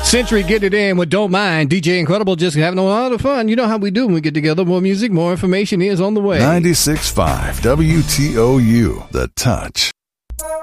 Century, get it in with Don't Mind. DJ Incredible, just having a lot of fun. You know how we do when we get together. More music, more information is on the way. 96.5 WTOU, The Touch.